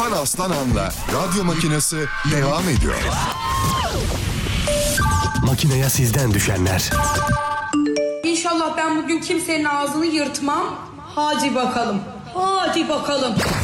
Alpan Aslanan'la radyo makinesi devam ediyor. Makineye sizden düşenler. İnşallah ben bugün kimsenin ağzını yırtmam. Hadi bakalım. Hadi bakalım.